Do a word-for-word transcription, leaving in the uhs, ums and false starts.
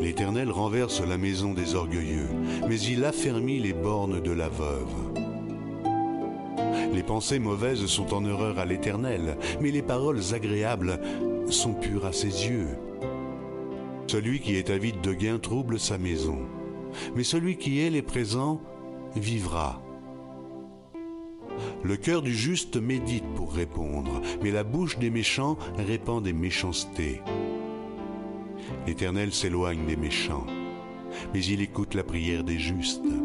L'Éternel renverse la maison des orgueilleux, mais il affermit les bornes de la veuve. Les pensées mauvaises sont en horreur à l'Éternel, mais les paroles agréables sont pures à ses yeux. Celui qui est avide de gain trouble sa maison, mais celui qui hait les présents vivra. Le cœur du juste médite pour répondre, mais la bouche des méchants répand des méchancetés. L'Éternel s'éloigne des méchants, mais il écoute la prière des justes.